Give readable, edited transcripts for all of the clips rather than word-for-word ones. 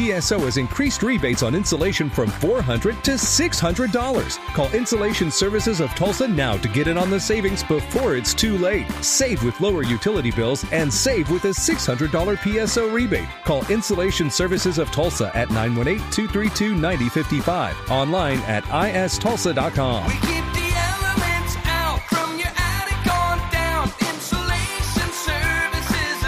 PSO has increased rebates on insulation from $400 to $600. Call Insulation Services of Tulsa now to get in on the savings before it's too late. Save with lower utility bills and save with a $600 PSO rebate. Call Insulation Services of Tulsa at 918-232-9055. Online at istulsa.com. We keep the elements out from your attic on down. Insulation Services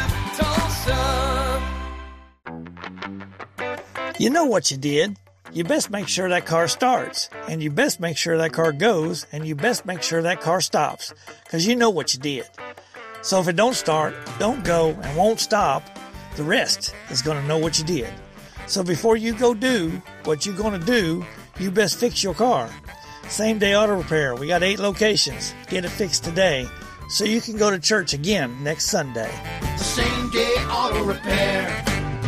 of Tulsa. You know what you did. You best make sure that car starts, and you best make sure that car goes, and you best make sure that car stops, because you know what you did. So if it don't start, don't go, and won't stop, the rest is going to know what you did. So before you go do what you're going to do, you best fix your car. Same Day Auto Repair. We got 8 locations. Get it fixed today so you can go to church again next Sunday. Same Day Auto Repair.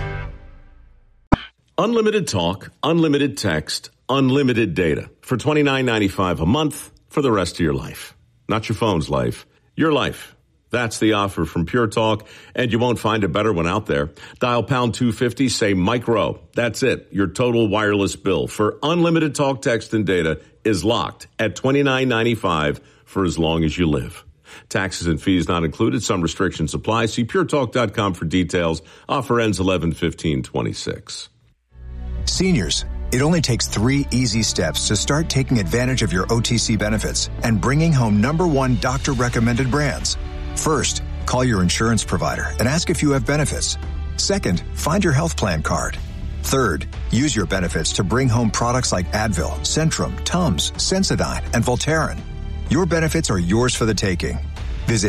Unlimited talk, unlimited text, unlimited data for $29.95 a month for the rest of your life. Not your phone's life, your life. That's the offer from Pure Talk, and you won't find a better one out there. Dial pound 250, say Mike Rowe. That's it. Your total wireless bill for unlimited talk, text, and data is locked at $29.95 for as long as you live. Taxes and fees not included. Some restrictions apply. See puretalk.com for details. Offer ends 11/15/26. Seniors, it only takes 3 easy steps to start taking advantage of your OTC benefits and bringing home #1 doctor-recommended brands. First, call your insurance provider and ask if you have benefits. Second, find your health plan card. Third, use your benefits to bring home products like Advil, Centrum, Tums, Sensodyne, and Voltaren. Your benefits are yours for the taking. Visit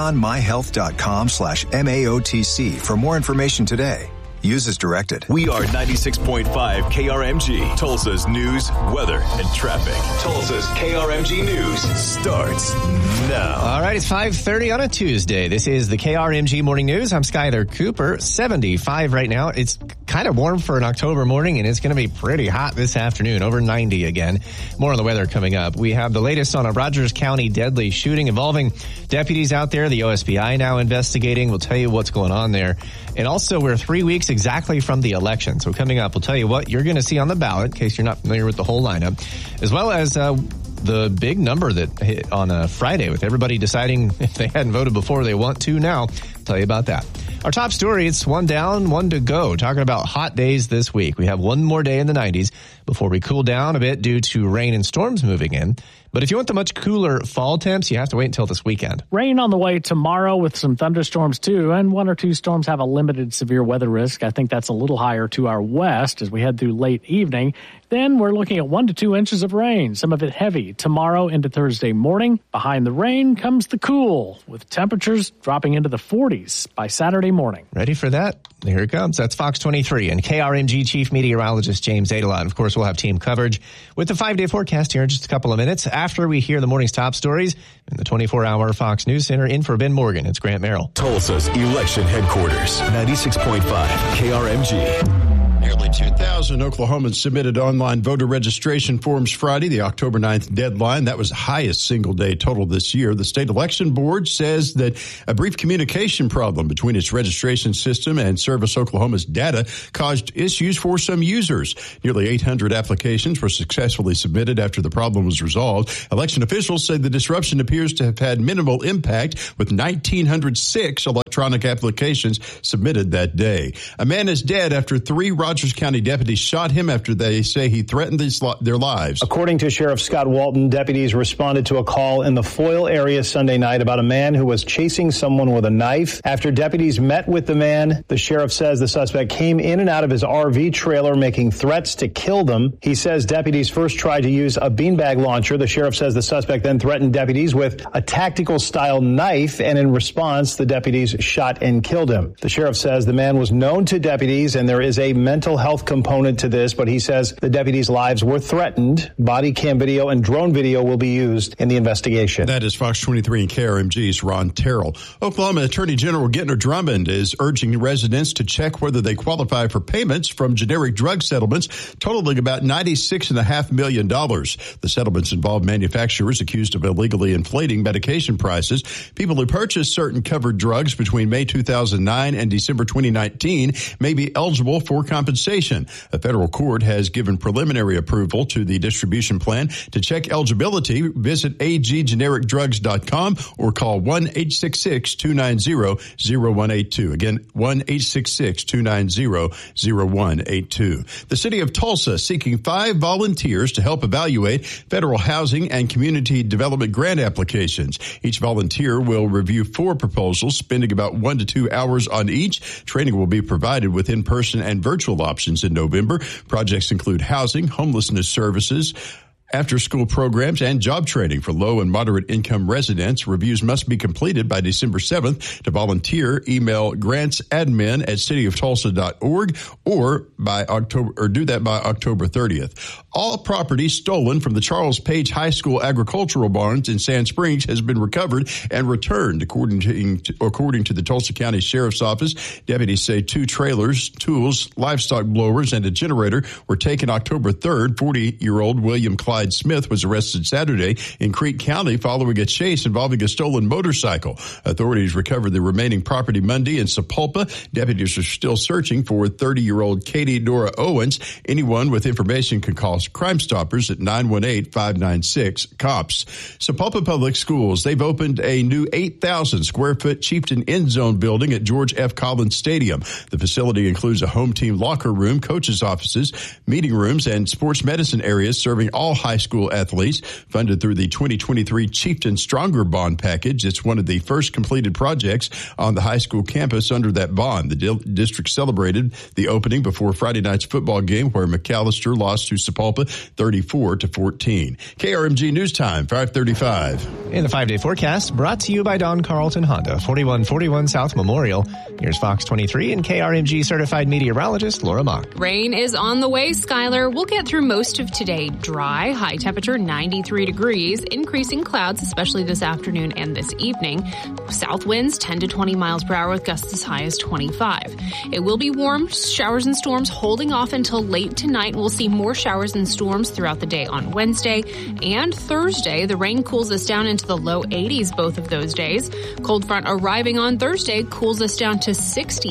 HaleyOnMyHealth.com/MAOTC for more information today. Use as directed. We are 96.5 KRMG, Tulsa's news, weather, and traffic. Tulsa's KRMG News starts now. All right, it's 5:30 on a Tuesday. This is the KRMG Morning News. I'm Skyler Cooper. 75 right now. It's kind of warm for an October morning, and it's going to be pretty hot this afternoon, over 90 again. More on the weather coming up. We have the latest on a Rogers County deadly shooting involving deputies out there. The OSBI now investigating. We'll tell you what's going on there. And also, we're 3 weeks exactly from the election. So coming up, we'll tell you what you're going to see on the ballot, in case you're not familiar with the whole lineup, as well as the big number that hit on a Friday with everybody deciding if they hadn't voted before, they want to now. I'll tell you about that. Our top story, it's 1 down, 1 to go. Talking about hot days this week. We have one more day in the 90s before we cool down a bit due to rain and storms moving in. But if you want the much cooler fall temps, you have to wait until this weekend. Rain on the way tomorrow with some thunderstorms too, and 1 or 2 storms have a limited severe weather risk. I think that's a little higher to our west as we head through late evening. Then we're looking at 1 to 2 inches of rain, some of it heavy tomorrow into Thursday morning. Behind the rain comes the cool, with temperatures dropping into the 40s by Saturday morning. Ready for that? Here it comes. That's Fox 23 and KRMG Chief Meteorologist James Adelot. Of course, we'll have team coverage with the 5-day forecast here in just a couple of minutes after we hear the morning's top stories in the 24-hour Fox News Center. In for Ben Morgan, it's Grant Merrill. Tulsa's election headquarters, 96.5 KRMG. Nearly 2,000 Oklahomans submitted online voter registration forms Friday, the October 9th deadline. That was the highest single-day total this year. The state election board says that a brief communication problem between its registration system and Service Oklahoma's data caused issues for some users. Nearly 800 applications were successfully submitted after the problem was resolved. Election officials say the disruption appears to have had minimal impact, with 1,906 electronic applications submitted that day. A man is dead after 3 Rogers County deputies shot him after they say he threatened their lives. According to Sheriff Scott Walton, deputies responded to a call in the Foyle area Sunday night about a man who was chasing someone with a knife. After deputies met with the man, the sheriff says the suspect came in and out of his RV trailer making threats to kill them. He says deputies first tried to use a beanbag launcher. The sheriff says the suspect then threatened deputies with a tactical-style knife, and in response, the deputies shot and killed him. The sheriff says the man was known to deputies, and there is a mental health component to this, but he says the deputies' lives were threatened. Body cam video and drone video will be used in the investigation. That is Fox 23 and KRMG's Ron Terrell. Oklahoma Attorney General Gentner Drummond is urging residents to check whether they qualify for payments from generic drug settlements totaling about $96.5 million. The settlements involve manufacturers accused of illegally inflating medication prices. People who purchased certain covered drugs between May 2009 and December 2019 may be eligible for compensation. station. A federal court has given preliminary approval to the distribution plan. To check eligibility, visit aggenericdrugs.com or call 1-866-290-0182. Again, 1-866-290-0182. The city of Tulsa seeking 5 volunteers to help evaluate federal housing and community development grant applications. Each volunteer will review 4 proposals, spending about 1 to 2 hours on each. Training will be provided with in-person and virtual options in November. Projects include housing, homelessness services, after-school programs, and job training for low and moderate income residents. Reviews must be completed by December 7th. To volunteer, email grantsadmin@cityoftulsa.org or do that by October 30th. All property stolen from the Charles Page High School agricultural barns in Sand Springs has been recovered and returned, according to the Tulsa County Sheriff's Office. Deputies say 2 trailers, tools, livestock blowers, and a generator were taken October 3rd. 40-year-old William Clyde Smith was arrested Saturday in Creek County following a chase involving a stolen motorcycle. Authorities recovered the remaining property Monday in Sapulpa. Deputies are still searching for 30-year-old Katie Dora Owens. Anyone with information can call Crime Stoppers at 918-596-COPS. Sapulpa Public Schools, they've opened a new 8,000-square-foot Chieftain End Zone building at George F. Collins Stadium. The facility includes a home team locker room, coaches' offices, meeting rooms, and sports medicine areas serving all high school athletes. Funded through the 2023 Chieftain Stronger Bond Package, it's one of the first completed projects on the high school campus under that bond. The district celebrated the opening before Friday night's football game where McAllister lost to Sapulpa 34-14. KRMG News Time, 5:35. In the 5-day forecast, brought to you by Don Carlton Honda, 4141 South Memorial. Here's Fox 23 and KRMG certified meteorologist Laura Mock. Rain is on the way, Skylar. We'll get through most of today dry, high temperature 93 degrees, increasing clouds, especially this afternoon and this evening. South winds 10 to 20 miles per hour with gusts as high as 25. It will be warm, showers and storms holding off until late tonight. We'll see more showers and storms throughout the day on Wednesday and Thursday. The rain cools us down into the low 80s both of those days. Cold front arriving on Thursday cools us down to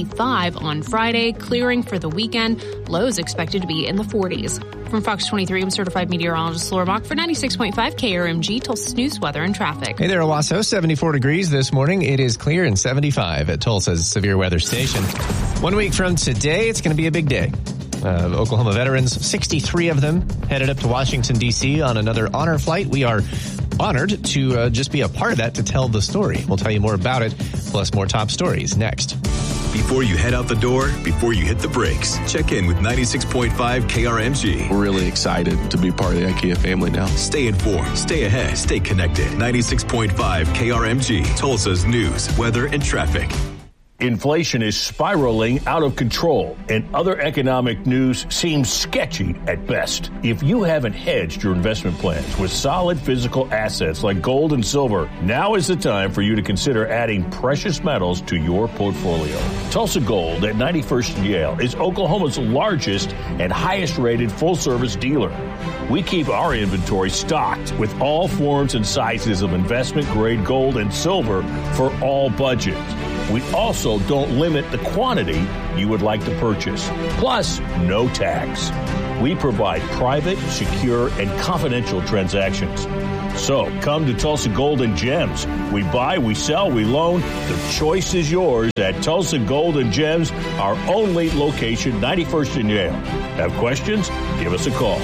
65 on Friday, clearing for the weekend. Lows expected to be in the 40s. From Fox 23, I'm certified meteorologist Laura Mock for 96.5 KRMG, Tulsa's news, weather, and traffic. Hey there, Owasso. 74 degrees this morning. It is clear and 75 at Tulsa's severe weather station. 1 week from today, it's going to be a big day. Oklahoma veterans, 63 of them, headed up to Washington, D.C. on another honor flight. We are honored to just be a part of that to tell the story. We'll tell you more about it, plus more top stories next. Before you head out the door, before you hit the brakes, check in with 96.5 KRMG. We're really excited to be part of the IKEA family now. Stay informed, stay ahead, stay connected. 96.5 KRMG, Tulsa's news, weather, and traffic. Inflation is spiraling out of control, and other economic news seems sketchy at best. If you haven't hedged your investment plans with solid physical assets like gold and silver, now is the time for you to consider adding precious metals to your portfolio. Tulsa Gold at 91st and Yale is Oklahoma's largest and highest-rated full-service dealer. We keep our inventory stocked with all forms and sizes of investment-grade gold and silver for all budgets. We also don't limit the quantity you would like to purchase. Plus, no tax. We provide private, secure, and confidential transactions. So, come to Tulsa Gold and Gems. We buy, we sell, we loan. The choice is yours at Tulsa Gold and Gems, our only location, 91st and Yale. Have questions? Give us a call,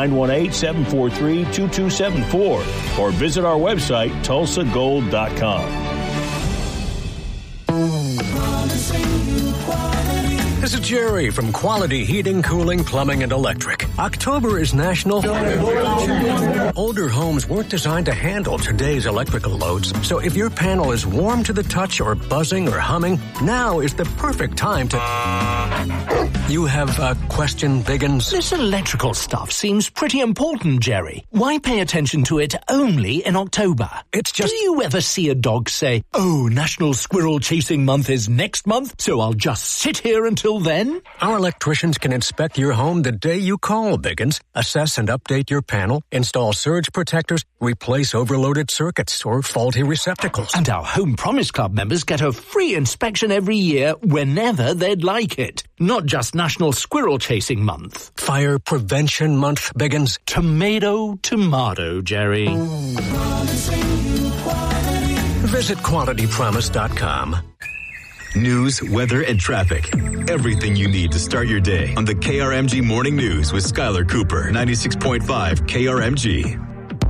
918-743-2274, or visit our website, tulsagold.com. This is Jerry from Quality Heating, Cooling, Plumbing, and Electric. October is National... Older homes weren't designed to handle today's electrical loads, so if your panel is warm to the touch or buzzing or humming, now is the perfect time to... You have a question, Biggins? This electrical stuff seems pretty important, Jerry. Why pay attention to it only in October? It's just... Do you ever see a dog say, "Oh, National Squirrel Chasing Month is next month, so I'll just sit here until then"? Our electricians can inspect your home the day you call, Biggins, assess and update your panel, install surge protectors, replace overloaded circuits or faulty receptacles. And our Home Promise Club members get a free inspection every year whenever they'd like it. Not just National Squirrel Chasing Month. Fire Prevention Month begins. Tomato, Jerry. Visit QualityPromise.com. News, weather, and traffic. Everything you need to start your day on the KRMG Morning News with Skylar Cooper, 96.5 KRMG.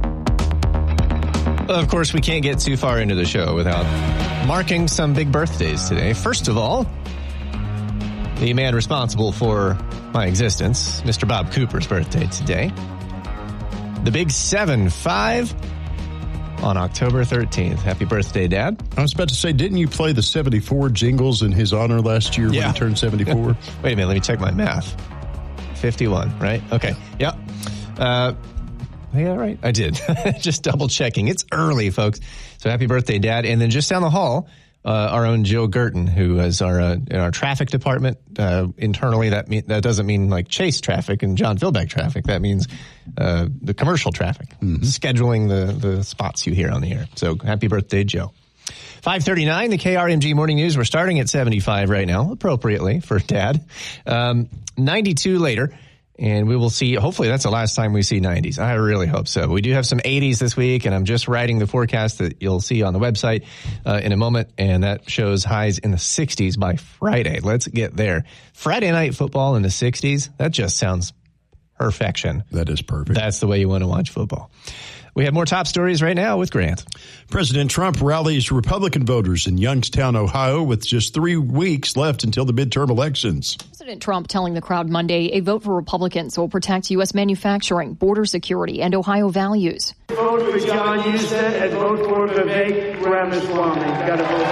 Of course, we can't get too far into the show without marking some big birthdays today. First of all, the man responsible for my existence, Mr. Bob Cooper's birthday today. The big 7-5 on October 13th. Happy birthday, Dad. I was about to say, didn't you play the 74 jingles in his honor last year when he turned 74? Wait a minute, let me check my math. 51, right? Okay, yep. Yeah, right, I did. Just double checking. It's early, folks. So happy birthday, Dad. And then just down the hall, our own Joe Gerton, who is in our traffic department. Internally, that doesn't mean like Chase traffic and John Philbeck traffic. That means the commercial traffic, scheduling the spots you hear on the air. So happy birthday, Joe. 5:39, the KRMG Morning News. We're starting at 75 right now, appropriately for Dad. 92 later. And we will see, hopefully that's the last time we see 90s. I really hope so. We do have some 80s this week, and I'm just writing the forecast that you'll see on the website in a moment, and that shows highs in the 60s by Friday. Let's get there. Friday night football in the 60s, that just sounds perfection. That is perfect. That's the way you want to watch football. We have more top stories right now with Grant. President Trump rallies Republican voters in Youngstown, Ohio, with just 3 weeks left until the midterm elections. President Trump telling the crowd Monday a vote for Republicans will protect U.S. manufacturing, border security, and Ohio values. Vote for John Husted and vote for Vivek Ramaswamy. Got to vote.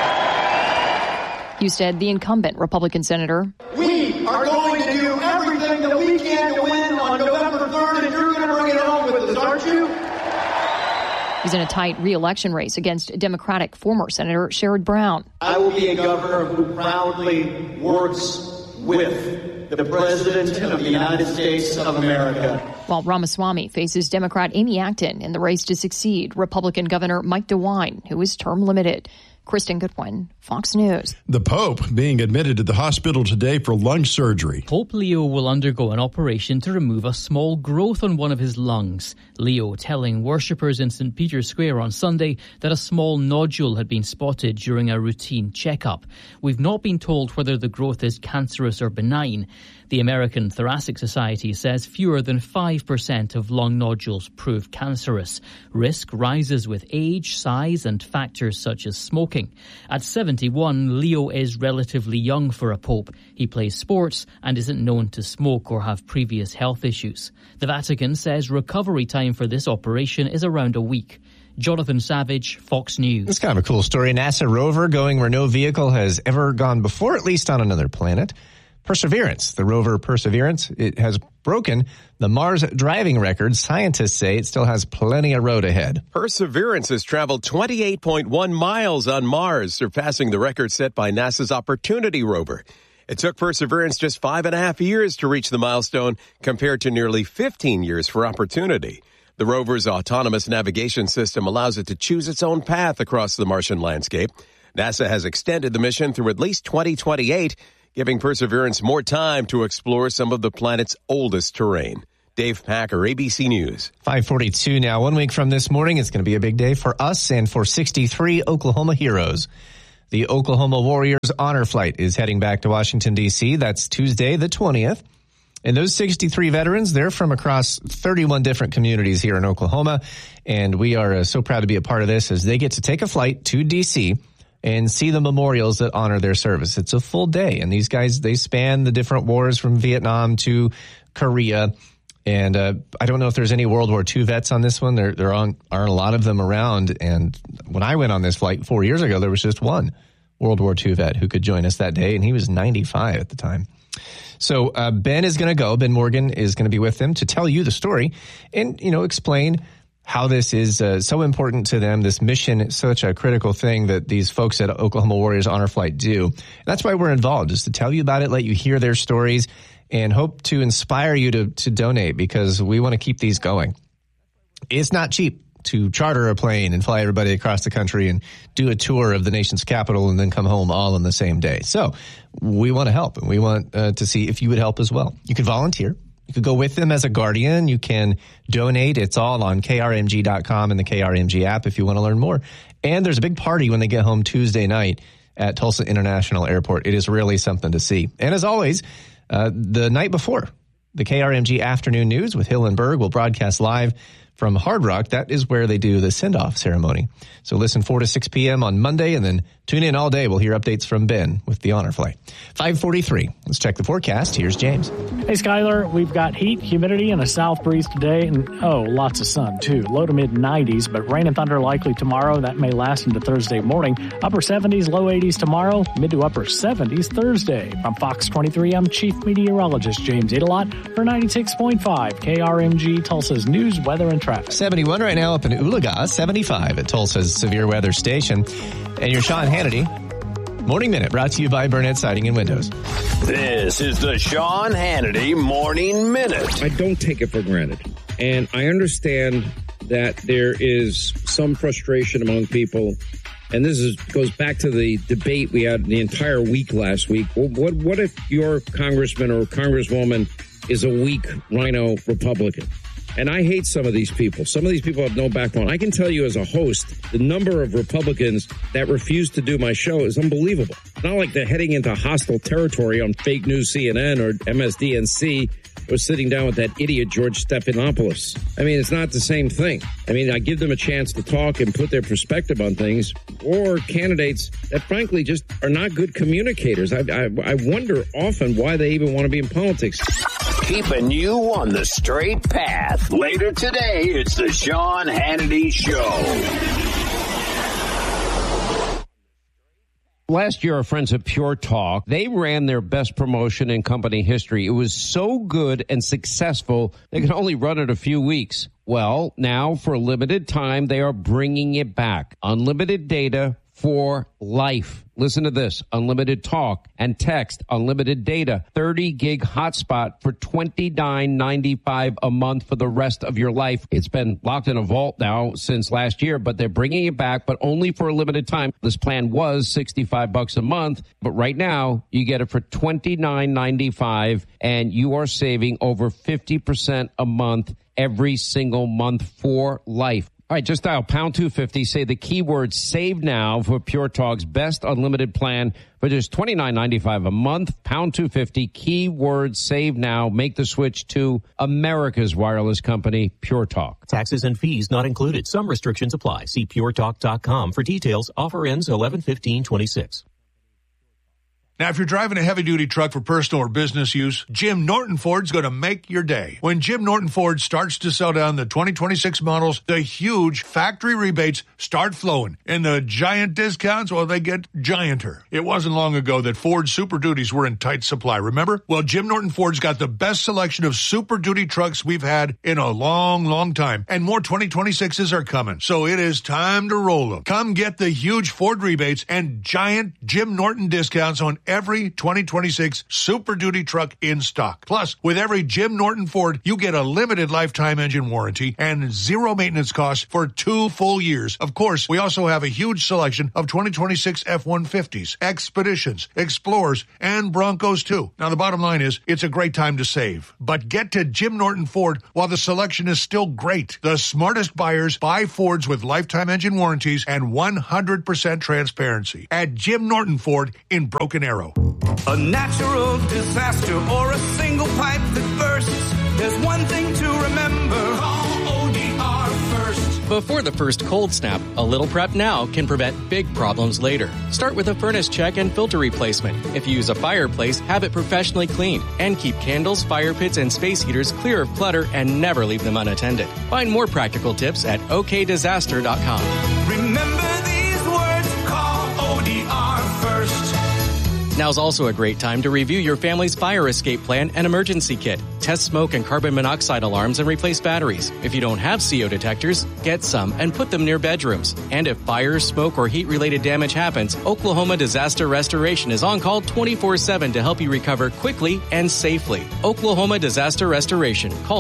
Husted, the incumbent Republican senator. We are going to do everything that we can to win on November 3rd, and you're going to bring it home with us, aren't you? He's in a tight re-election race against Democratic former Senator Sherrod Brown. I will be a governor who proudly works with the President of the United States of America. While Ramaswamy faces Democrat Amy Acton in the race to succeed Republican Governor Mike DeWine, who is term limited. Kristen Goodwin, Fox News. The Pope being admitted to the hospital today for lung surgery. Pope Leo will undergo an operation to remove a small growth on one of his lungs. Leo telling worshippers in St. Peter's Square on Sunday that a small nodule had been spotted during a routine checkup. We've not been told whether the growth is cancerous or benign. The American Thoracic Society says fewer than 5% of lung nodules prove cancerous. Risk rises with age, size, and factors such as smoking. At 71, Leo is relatively young for a pope. He plays sports and isn't known to smoke or have previous health issues. The Vatican says recovery time for this operation is around a week. Jonathan Savage, Fox News. It's kind of a cool story. NASA rover going where no vehicle has ever gone before, at least on another planet. Perseverance, the rover Perseverance, it has broken the Mars driving record. Scientists say it still has plenty of road ahead. Perseverance has traveled 28.1 miles on Mars, surpassing the record set by NASA's Opportunity rover. It took Perseverance just 5.5 years to reach the milestone, compared to nearly 15 years for Opportunity. The rover's autonomous navigation system allows it to choose its own path across the Martian landscape. NASA has extended the mission through at least 2028, giving Perseverance more time to explore some of the planet's oldest terrain. Dave Packer, ABC News. 5:42 now. 1 week from this morning, it's going to be a big day for us and for 63 Oklahoma heroes. The Oklahoma Warriors Honor Flight is heading back to Washington, D.C. That's Tuesday, the 20th. And those 63 veterans, they're from across 31 different communities here in Oklahoma. And we are so proud to be a part of this as they get to take a flight to D.C. and see the memorials that honor their service. It's a full day. And these guys, they span the different wars from Vietnam to Korea. And I don't know if there's any World War II vets on this one. There aren't a lot of them around. And when I went on this flight 4 years ago, there was just one World War II vet who could join us that day. And he was 95 at the time. So Ben is going to go. Ben Morgan is going to be with them to tell you the story and, explain how this is so important to them. This mission, such a critical thing that these folks at Oklahoma Warriors Honor Flight do. And that's why we're involved, is to tell you about it, let you hear their stories, and hope to inspire you to donate, because we want to keep these going. It's not cheap to charter a plane and fly everybody across the country and do a tour of the nation's capital and then come home all in the same day. So we want to help, and we want to see if you would help as well. You can volunteer. You could go with them as a guardian. You can donate. It's all on krmg.com and the KRMG app if you want to learn more. And there's a big party when they get home Tuesday night at Tulsa International Airport. It is really something to see. And as always, the night before, the KRMG Afternoon News with Hill and Berg will broadcast live from Hard Rock. That is where they do the send-off ceremony. So listen 4 to 6 p.m. on Monday, and then tune in all day. We'll hear updates from Ben with the Honor Flight. 5:43. Let's check the forecast. Here's James. Hey, Skyler, we've got heat, humidity, and a south breeze today, and lots of sun, too. Low to mid-90s, but rain and thunder likely tomorrow. That may last into Thursday morning. Upper 70s, low 80s tomorrow, mid to upper 70s Thursday. From Fox 23, I'm Chief Meteorologist James Idelot for 96.5 KRMG, Tulsa's news, weather, and traffic. 71 right now up in Oologah, 75 at Tulsa's severe weather station. And your Sean Hannity Morning Minute, brought to you by Burnett Siding and Windows. This is the Sean Hannity Morning Minute. I don't take it for granted. And I understand that there is some frustration among people. And this goes back to the debate we had the entire week last week. What if your congressman or congresswoman is a weak rhino Republican? And I hate some of these people. Some of these people have no backbone. I can tell you as a host, the number of Republicans that refuse to do my show is unbelievable. It's not like they're heading into hostile territory on fake news CNN or MSDNC or sitting down with that idiot George Stephanopoulos. I mean, it's not the same thing. I mean, I give them a chance to talk and put their perspective on things, or candidates that frankly just are not good communicators. I wonder often why they even want to be in politics. Keeping you on the straight path. Later today, it's the Sean Hannity Show. Last year, our friends at Pure Talk, they ran their best promotion in company history. It was so good and successful, they could only run it a few weeks. Well, now for a limited time, they are bringing it back. Unlimited data for life. Listen to this. Unlimited talk and text, unlimited data, 30 gig hotspot for $29.95 a month for the rest of your life. It's been locked in a vault now since last year, but they're bringing it back, but only for a limited time. This plan was $65 a month, but right now you get it for $29.95 and you are saving over 50% a month every single month for life. All right, just dial pound 250, say the keyword save now for Pure Talk's best unlimited plan for just $29.95 a month, pound 250, keyword save now, make the switch to America's wireless company, Pure Talk. Taxes and fees not included. Some restrictions apply. See puretalk.com for details. Offer ends 11/15/26. Now, if you're driving a heavy-duty truck for personal or business use, Jim Norton Ford's going to make your day. When Jim Norton Ford starts to sell down the 2026 models, the huge factory rebates start flowing. And the giant discounts, well, they get gianter. It wasn't long ago that Ford Super Duties were in tight supply, remember? Well, Jim Norton Ford's got the best selection of Super Duty trucks we've had in a long, long time. And more 2026s are coming. So it is time to roll them. Come get the huge Ford rebates and giant Jim Norton discounts on every 2026 Super Duty truck in stock. Plus, with every Jim Norton Ford, you get a limited lifetime engine warranty and zero maintenance costs for 2 full years. Of course, we also have a huge selection of 2026 F-150s, Expeditions, Explorers, and Broncos too. Now, the bottom line is, it's a great time to save. But get to Jim Norton Ford while the selection is still great. The smartest buyers buy Fords with lifetime engine warranties and 100% transparency at Jim Norton Ford in Broken Arrow. A natural disaster or a single pipe that bursts. There's one thing to remember. Call ODR first. Before the first cold snap, a little prep now can prevent big problems later. Start with a furnace check and filter replacement. If you use a fireplace, have it professionally cleaned. And keep candles, fire pits, and space heaters clear of clutter and never leave them unattended. Find more practical tips at okdisaster.com. Remember these words. Call ODR first. Now's also a great time to review your family's fire escape plan and emergency kit. Test smoke and carbon monoxide alarms and replace batteries. If you don't have CO detectors, get some and put them near bedrooms. And if fire, smoke, or heat-related damage happens, Oklahoma Disaster Restoration is on call 24/7 to help you recover quickly and safely. Oklahoma Disaster Restoration. Call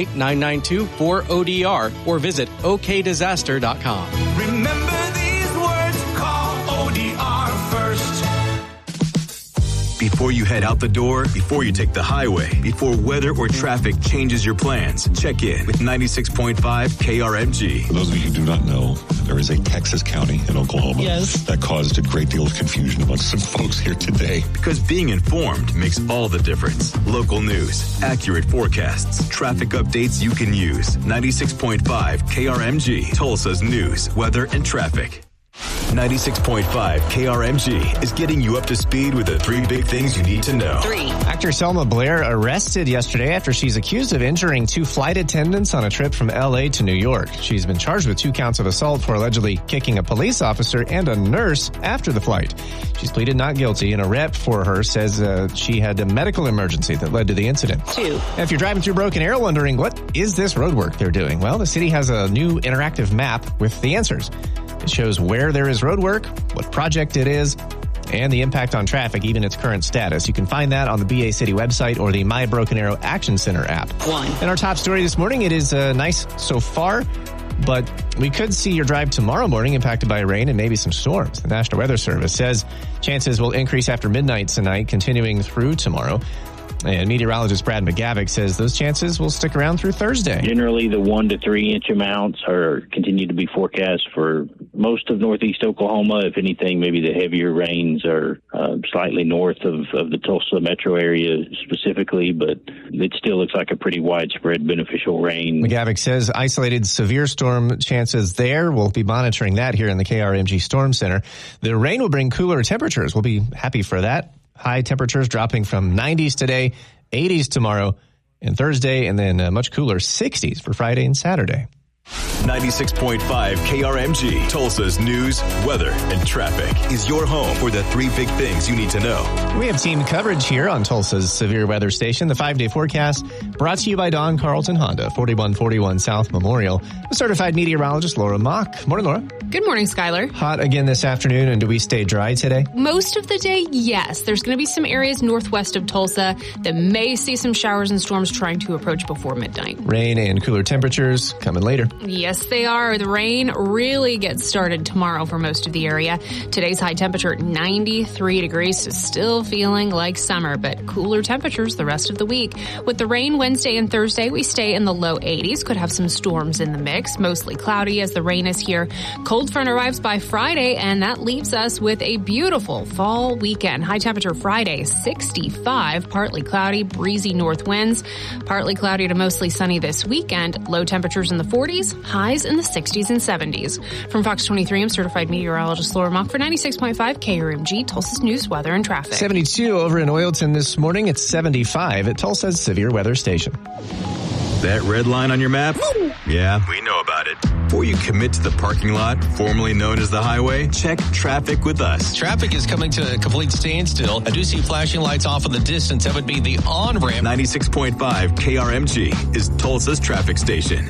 918-992-4ODR or visit okdisaster.com. Remember these words, call ODR first. Before you head out the door, before you take the highway, before weather or traffic changes your plans, check in with 96.5 KRMG. For those of you who do not know, there is a Texas county in Oklahoma that caused a great deal of confusion among some folks here today. Because being informed makes all the difference. Local news, accurate forecasts, traffic updates you can use. 96.5 KRMG, Tulsa's news, weather, and traffic. 96.5 KRMG is getting you up to speed with the 3 big things you need to know. 3. Actor Selma Blair arrested yesterday after she's accused of injuring 2 flight attendants on a trip from L.A. to New York. She's been charged with 2 counts of assault for allegedly kicking a police officer and a nurse after the flight. She's pleaded not guilty, and a rep for her says she had a medical emergency that led to the incident. 2. Now, if you're driving through Broken Arrow wondering, what is this road work they're doing? Well, the city has a new interactive map with the answers. It shows where there is road work, what project it is, and the impact on traffic, even its current status. You can find that on the BA City website or the My Broken Arrow Action Center app. 1. And our top story this morning, it is nice so far, but we could see your drive tomorrow morning impacted by rain and maybe some storms. The National Weather Service says chances will increase after midnight tonight, continuing through tomorrow. And meteorologist Brad McGavick says those chances will stick around through Thursday. Generally, the 1 to 3 inch amounts are continue to be forecast for most of northeast Oklahoma. If anything, maybe the heavier rains are slightly north of the Tulsa metro area specifically, but it still looks like a pretty widespread beneficial rain. McGavick says isolated severe storm chances there. We'll be monitoring that here in the KRMG Storm Center. The rain will bring cooler temperatures. We'll be happy for that. High temperatures dropping from 90s today, 80s tomorrow and Thursday, and then much cooler 60s for Friday and Saturday. 96.5 KRMG, Tulsa's news, weather, and traffic is your home for the 3 big things you need to know. We have team coverage here on Tulsa's severe weather station. The 5-day forecast brought to you by Don Carlton Honda, 4141 South Memorial. Certified meteorologist Laura Mock. Morning, Laura. Good morning, Skylar. Hot again this afternoon, and do we stay dry today? Most of the day, yes. There's going to be some areas northwest of Tulsa that may see some showers and storms trying to approach before midnight. Rain and cooler temperatures coming later. Yes, they are. The rain really gets started tomorrow for most of the area. Today's high temperature at 93 degrees, so still feeling like summer, but cooler temperatures the rest of the week. With the rain Wednesday and Thursday, we stay in the low 80s. Could have some storms in the mix. Mostly cloudy as the rain is here. Cold front arrives by Friday, and that leaves us with a beautiful fall weekend. High temperature Friday, 65. Partly cloudy, breezy north winds. Partly cloudy to mostly sunny this weekend. Low temperatures in the 40s. Highs in the 60s and 70s. From Fox 23, I'm certified meteorologist Laura Mock for 96.5 KRMG, Tulsa's news, weather, and traffic. 72 over in Oilton this morning. It's 75 at Tulsa's severe weather station. That red line on your map? Yeah, we know about it. Before you commit to the parking lot, formerly known as the highway, check traffic with us. Traffic is coming to a complete standstill. I do see flashing lights off in the distance. That would be the on-ramp. 96.5 KRMG is Tulsa's traffic station.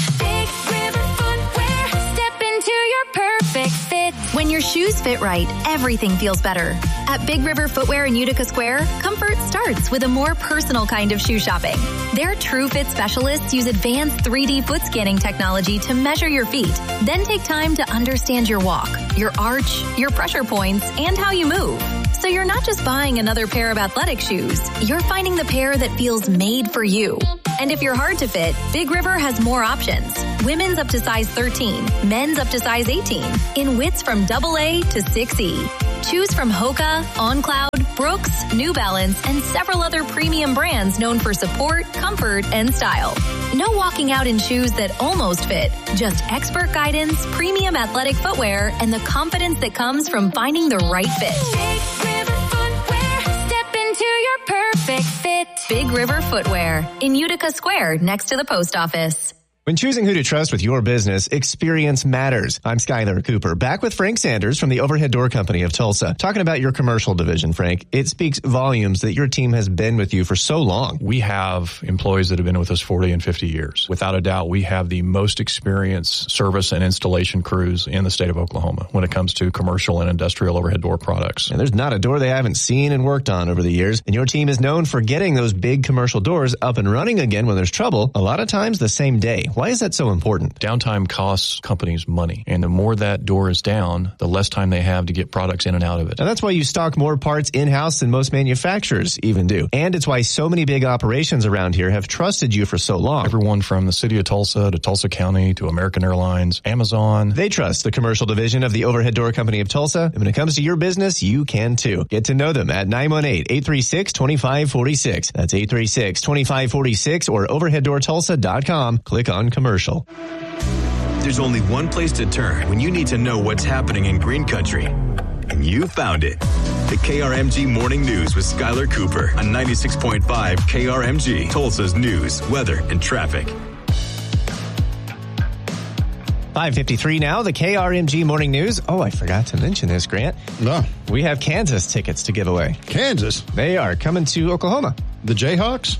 When your shoes fit right, everything feels better. At Big River Footwear in Utica Square, comfort starts with a more personal kind of shoe shopping. Their True Fit specialists use advanced 3D foot scanning technology to measure your feet, then take time to understand your walk, your arch, your pressure points, and how you move. So you're not just buying another pair of athletic shoes, you're finding the pair that feels made for you. And if you're hard to fit, Big River has more options. Women's up to size 13, men's up to size 18, in widths from AA to 6E. Choose from Hoka, OnCloud, Brooks, New Balance, and several other premium brands known for support, comfort, and style. No walking out in shoes that almost fit, just expert guidance, premium athletic footwear, and the confidence that comes from finding the right fit. Big River Footwear, step into your perfect fit. Big River Footwear in Utica Square next to the post office. When choosing who to trust with your business, experience matters. I'm Skylar Cooper, back with Frank Sanders from the Overhead Door Company of Tulsa. Talking about your commercial division, Frank. It speaks volumes that your team has been with you for so long. We have employees that have been with us 40 and 50 years. Without a doubt, we have the most experienced service and installation crews in the state of Oklahoma when it comes to commercial and industrial overhead door products. And there's not a door they haven't seen and worked on over the years. And your team is known for getting those big commercial doors up and running again when there's trouble, a lot of times the same day. Why is that so important? Downtime costs companies money, and the more that door is down, the less time they have to get products in and out of it. And that's why you stock more parts in-house than most manufacturers even do. And it's why so many big operations around here have trusted you for so long. Everyone from the city of Tulsa to Tulsa County to American Airlines, Amazon. They trust the commercial division of the Overhead Door Company of Tulsa. And when it comes to your business, you can too. Get to know them at 918-836-2546. That's 836-2546 or overheaddoortulsa.com. Click on commercial. There's only one place to turn when you need to know what's happening in Green Country. And you found it. The KRMG Morning News with Skylar Cooper on 96.5 KRMG, Tulsa's news, weather, and traffic. 5:53 now, the KRMG Morning News. Oh, I forgot to mention this, Grant. No. We have Kansas tickets to give away. Kansas? They are coming to Oklahoma. The Jayhawks?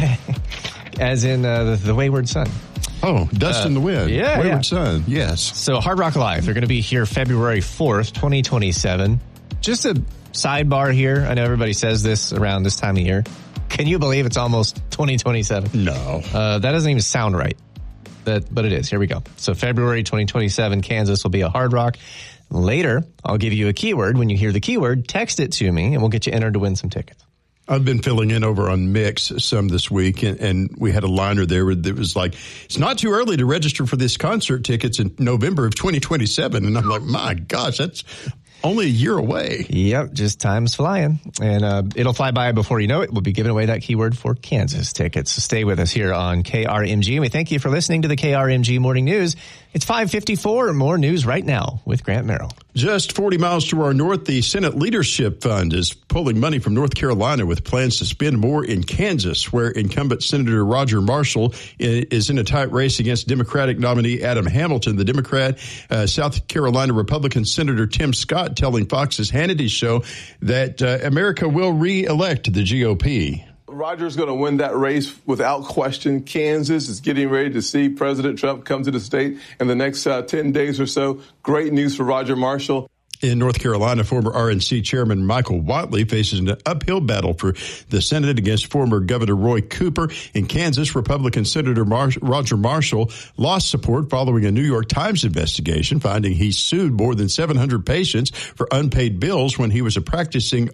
As in the Wayward Son. Oh, Dust in the Wind. Yeah. Wayward Son, yes. So Hard Rock Live, they're going to be here February 4th, 2027. Just a sidebar here. I know everybody says this around this time of year. Can you believe it's almost 2027? No. That doesn't even sound right. But it is. Here we go. So February 2027, Kansas will be a Hard Rock. Later, I'll give you a keyword. When you hear the keyword, text it to me, and we'll get you entered to win some tickets. I've been filling in over on Mix some this week, and we had a liner there that was like, it's not too early to register for this concert tickets in November of 2027. And I'm like, my gosh, that's only a year away. Yep, just time's flying. And it'll fly by before you know it. We'll be giving away that keyword for Kansas tickets. So stay with us here on KRMG. And we thank you for listening to the KRMG Morning News. It's 5:54. More news right now with Grant Merrill. Just 40 miles to our north, the Senate Leadership Fund is pulling money from North Carolina with plans to spend more in Kansas, where incumbent Senator Roger Marshall is in a tight race against Democratic nominee Adam Hamilton. The Democrat, South Carolina Republican Senator Tim Scott telling Fox's Hannity show that America will re-elect the GOP. Roger's going to win that race without question. Kansas is getting ready to see President Trump come to the state in the next 10 days or so. Great news for Roger Marshall. In North Carolina, former RNC Chairman Michael Whatley faces an uphill battle for the Senate against former Governor Roy Cooper. In Kansas, Republican Senator Roger Marshall lost support following a New York Times investigation finding he sued more than 700 patients for unpaid bills when he was a practicing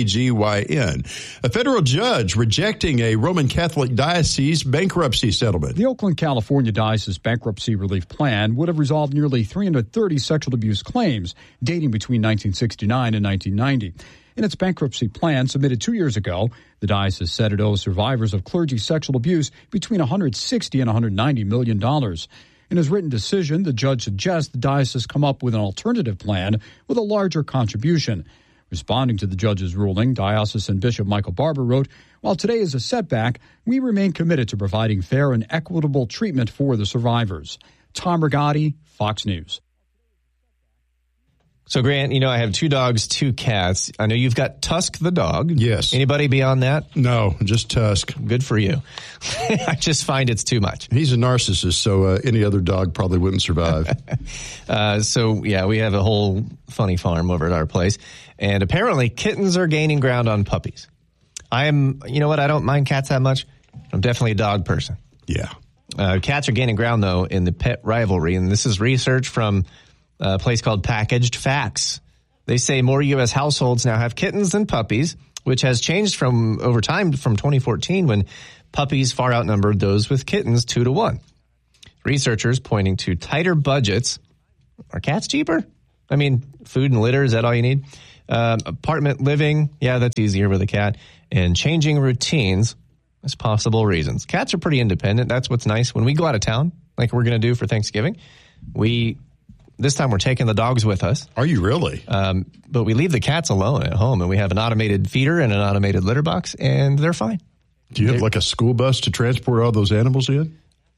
OBGYN. A federal judge rejecting a Roman Catholic diocese bankruptcy settlement. The Oakland, California Diocese Bankruptcy Relief Plan would have resolved nearly 330 sexual abuse claims dating between 1969 and 1990. In its bankruptcy plan submitted 2 years ago, the diocese said it owes survivors of clergy sexual abuse between $160 and $190 million. In his written decision, the judge suggests the diocese come up with an alternative plan with a larger contribution. Responding to the judge's ruling, Diocesan Bishop Michael Barber wrote, "While today is a setback, we remain committed to providing fair and equitable treatment for the survivors." Tom Rigotti, Fox News. So, Grant, you know, I have 2 dogs, 2 cats. I know you've got Tusk the dog. Yes. Anybody beyond that? No, just Tusk. Good for you. I just find it's too much. He's a narcissist, so any other dog probably wouldn't survive. So, yeah, we have a whole funny farm over at our place. And apparently kittens are gaining ground on puppies. You know what, I don't mind cats that much. I'm definitely a dog person. Yeah. Cats are gaining ground, though, in the pet rivalry. And this is research from a place called Packaged Facts. They say more U.S. households now have kittens than puppies, which has changed over time from 2014 when puppies far outnumbered those with kittens 2-1. Researchers pointing to tighter budgets. Are cats cheaper? I mean, food and litter, is that all you need? Apartment living, yeah, that's easier with a cat. And changing routines as possible reasons. Cats are pretty independent. That's what's nice. When we go out of town, like we're going to do for Thanksgiving, this time we're taking the dogs with us. Are you really? But we leave the cats alone at home, and we have an automated feeder and an automated litter box, and they're fine. Do you have like a school bus to transport all those animals in?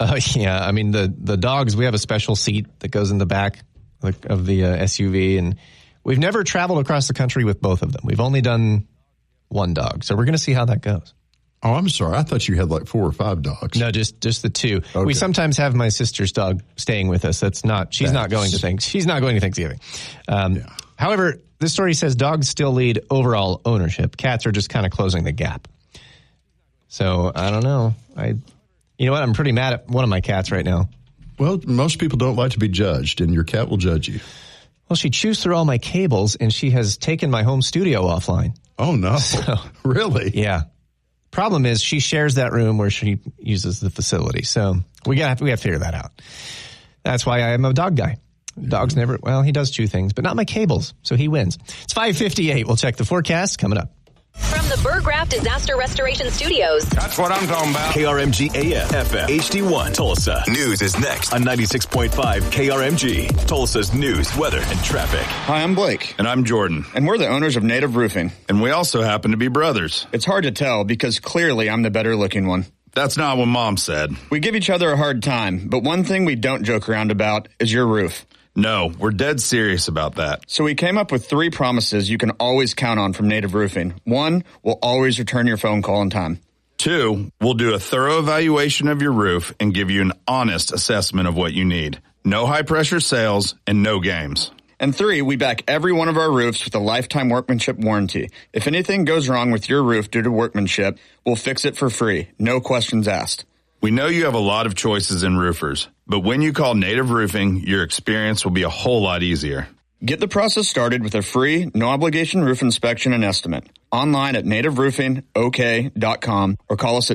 Yeah. I mean, the dogs, we have a special seat that goes in the back of the SUV, and we've never traveled across the country with both of them. We've only done one dog. So we're going to see how that goes. Oh, I'm sorry. I thought you had like 4 or 5 dogs. No, just the 2. Okay. We sometimes have my sister's dog staying with us. She's not going to Thanksgiving. However, this story says dogs still lead overall ownership. Cats are just kind of closing the gap. So I don't know. You know what? I'm pretty mad at one of my cats right now. Well, most people don't like to be judged, and your cat will judge you. Well, she chews through all my cables, and she has taken my home studio offline. Oh, no. Really? Yeah. Problem is, she shares that room where she uses the facility. So we have to figure that out. That's why I am a dog guy. Dogs never, he does chew things, but not my cables. So he wins. It's 5:58. We'll check the forecast coming up. From the Burgraff Disaster Restoration Studios. That's what I'm talking about. KRMG AM, FM, HD1, Tulsa. News is next on 96.5 KRMG. Tulsa's news, weather, and traffic. Hi, I'm Blake. And I'm Jordan. And we're the owners of Native Roofing. And we also happen to be brothers. It's hard to tell because clearly I'm the better looking one. That's not what Mom said. We give each other a hard time, but one thing we don't joke around about is your roof. No, we're dead serious about that. So we came up with 3 promises you can always count on from Native Roofing. 1, we'll always return your phone call in time. 2, we'll do a thorough evaluation of your roof and give you an honest assessment of what you need. No high-pressure sales and no games. And 3, we back every one of our roofs with a lifetime workmanship warranty. If anything goes wrong with your roof due to workmanship, we'll fix it for free. No questions asked. We know you have a lot of choices in roofers, but when you call Native Roofing, your experience will be a whole lot easier. Get the process started with a free, no-obligation roof inspection and estimate. Online at nativeroofingok.com or call us at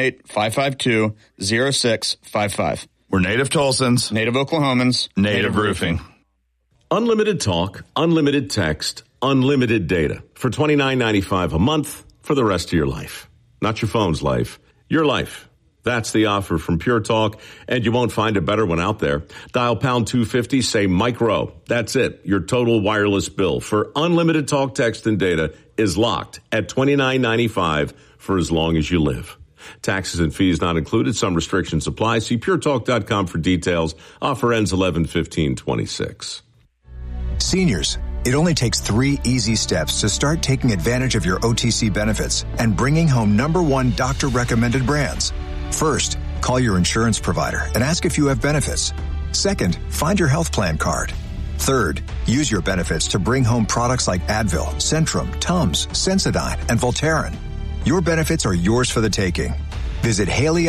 918-552-0655. We're Native Tulsans. Native Oklahomans. Native Roofing. Unlimited talk, unlimited text, unlimited data for $29.95 a month for the rest of your life. Not your phone's life, your life. That's the offer from Pure Talk, and you won't find a better one out there. Dial pound 250, say micro. That's it. Your total wireless bill for unlimited talk, text, and data is locked at $29.95 for as long as you live. Taxes and fees not included. Some restrictions apply. See puretalk.com for details. Offer ends 11/15/26. Seniors, it only takes 3 easy steps to start taking advantage of your OTC benefits and bringing home #1 doctor-recommended brands. First, call your insurance provider and ask if you have benefits. Second, find your health plan card. Third, use your benefits to bring home products like Advil, Centrum, Tums, Sensodyne, and Voltaren. Your benefits are yours for the taking. Visit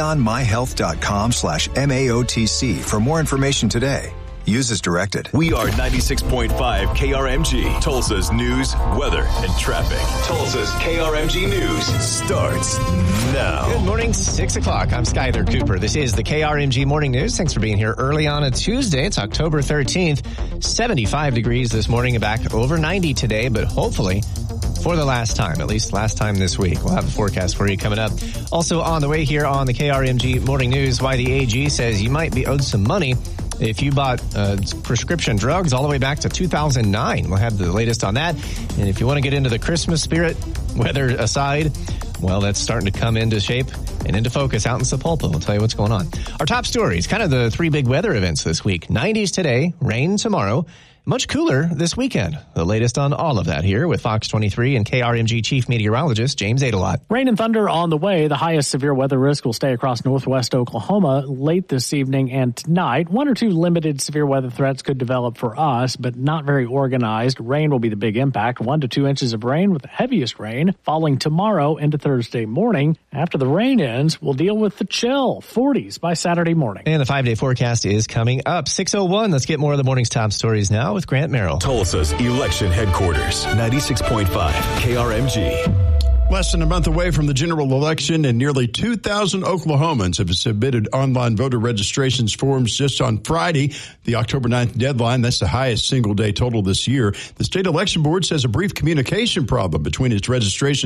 HaleyOnMyHealth.com/MAOTC for more information today. Use as directed. We are 96.5 KRMG, Tulsa's news, weather, and traffic. Tulsa's KRMG News starts now. Good morning, 6 o'clock. I'm Skyler Cooper. This is the KRMG Morning News. Thanks for being here early on a Tuesday. It's October 13th, 75 degrees this morning, back over 90 today, but hopefully for the last time, at least last time this week. We'll have a forecast for you coming up. Also on the way here on the KRMG Morning News, why the AG says you might be owed some money if you bought prescription drugs all the way back to 2009. We'll have the latest on that. And if you want to get into the Christmas spirit, weather aside, well, that's starting to come into shape and into focus out in Sapulpa. We'll tell you what's going on. Our top stories, kind of the 3 big weather events this week. 90s today, rain tomorrow. Much cooler this weekend. The latest on all of that here with Fox 23 and KRMG Chief Meteorologist James Adelot. Rain and thunder on the way. The highest severe weather risk will stay across northwest Oklahoma late this evening and tonight. 1 or 2 limited severe weather threats could develop for us, but not very organized. Rain will be the big impact. 1 to 2 inches of rain with the heaviest rain falling tomorrow into Thursday morning. After the rain ends, we'll deal with the chill. 40s by Saturday morning. And the 5-day forecast is coming up. 6:01. Let's get more of the morning's top stories now with Grant Merrill. Tulsa's election headquarters, 96.5 KRMG. Less than a month away from the general election, and nearly 2,000 Oklahomans have submitted online voter registrations forms just on Friday, the October 9th deadline. That's the highest single-day total this year. The state election board says a brief communication problem between its registration